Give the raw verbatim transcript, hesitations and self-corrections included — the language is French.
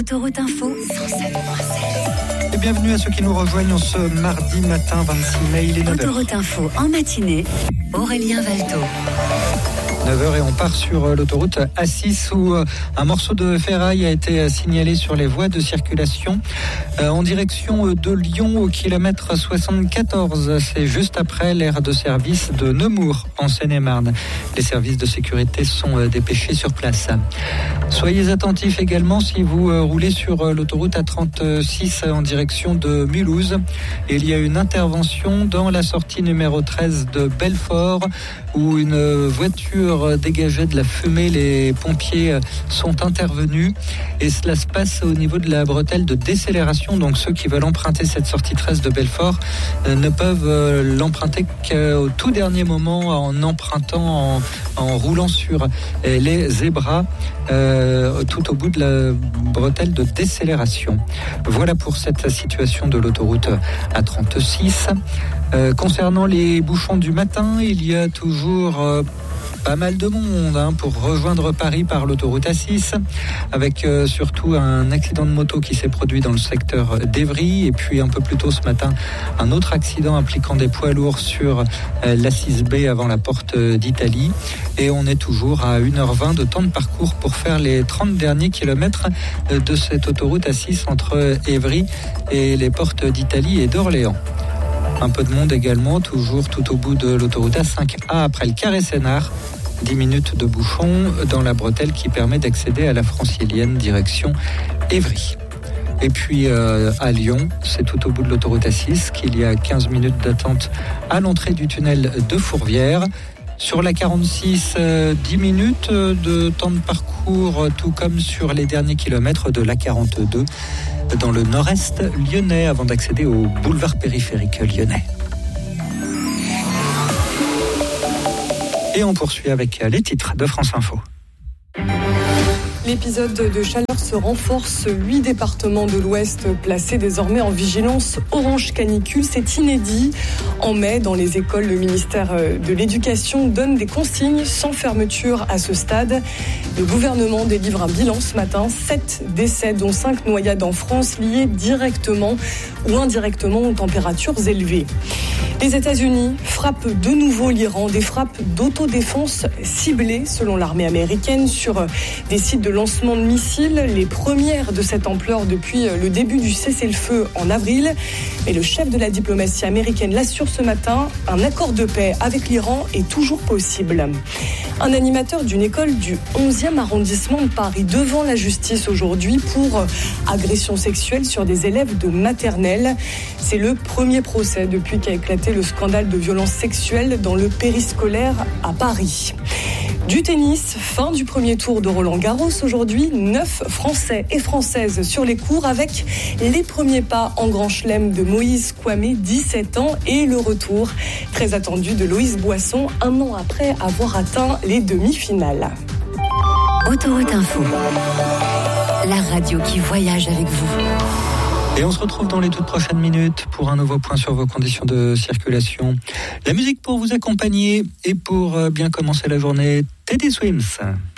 Autoroute Info, cent sept point sept. Et bienvenue à ceux qui nous rejoignent ce mardi matin vingt-six mai, il est neuf heures. Autoroute Info en matinée, Aurélien Valto. neuf heures et on part sur l'autoroute A six où un morceau de ferraille a été signalé sur les voies de circulation en direction de Lyon au kilomètre soixante-quatorze. C'est juste après l'aire de service de Nemours en Seine-et-Marne. Les services de sécurité sont dépêchés sur place. Soyez attentifs également si vous roulez sur l'autoroute A trente-six en direction de Mulhouse. Il y a une intervention dans la sortie numéro treize de Belfort où une voiture dégageait de la fumée. Les pompiers sont intervenus et cela se passe au niveau de la bretelle de décélération. Donc ceux qui veulent emprunter cette sortie treize de Belfort ne peuvent l'emprunter qu'au tout dernier moment en empruntant, en, en roulant sur les zébras euh, tout au bout de la bretelle de décélération. Voilà pour cette situation de l'autoroute A trente-six. Euh, concernant les bouchons du matin, il y a toujours euh, pas mal de monde hein, pour rejoindre Paris par l'autoroute A six, avec euh, surtout un accident de moto qui s'est produit dans le secteur d'Évry, et puis un peu plus tôt ce matin, un autre accident impliquant des poids lourds sur euh, l'A six B avant la porte d'Italie, et on est toujours à une heure vingt de temps de parcours pour faire les trente derniers kilomètres de cette autoroute A six entre Évry et les portes d'Italie et d'Orléans. Un peu de monde également, toujours tout au bout de l'autoroute A cinq A après le carré Sénart. dix minutes de bouchon dans la bretelle qui permet d'accéder à la Francilienne direction Évry. Et puis euh, à Lyon, c'est tout au bout de l'autoroute A six qu'il y a quinze minutes d'attente à l'entrée du tunnel de Fourvière. Sur la quarante-six, euh, dix minutes de temps de parcours, tout comme sur les derniers kilomètres de l'A quarante-deux dans le nord-est lyonnais avant d'accéder au boulevard périphérique lyonnais. Et on poursuit avec les titres de France Info. L'épisode de chaleur se renforce. Huit départements de l'Ouest placés désormais en vigilance orange canicule. C'est inédit. En mai, dans les écoles, le ministère de l'Éducation donne des consignes sans fermeture à ce stade. Le gouvernement délivre un bilan ce matin. Sept décès, dont cinq noyades en France, liés directement ou indirectement aux températures élevées. Les États-Unis frappent de nouveau l'Iran. Des frappes d'autodéfense ciblées, selon l'armée américaine, sur des sites de lancement de missiles, les premières de cette ampleur depuis le début du cessez-le-feu en avril. Et le chef de la diplomatie américaine l'assure ce matin, un accord de paix avec l'Iran est toujours possible. Un animateur d'une école du onzième arrondissement de Paris devant la justice aujourd'hui pour agression sexuelle sur des élèves de maternelle. C'est le premier procès depuis qu'a éclaté le scandale de violence sexuelle dans le périscolaire à Paris. Du tennis, fin du premier tour de Roland-Garros aujourd'hui. Neuf Français et Françaises sur les cours avec les premiers pas en Grand Chelem de Moïse Kouamé, dix-sept ans, et le retour très attendu de Loïs Boisson, un an après avoir atteint les demi-finales. Autoroute Info, la radio qui voyage avec vous. Et on se retrouve dans les toutes prochaines minutes pour un nouveau point sur vos conditions de circulation. La musique pour vous accompagner et pour bien commencer la journée, Teddy Swims.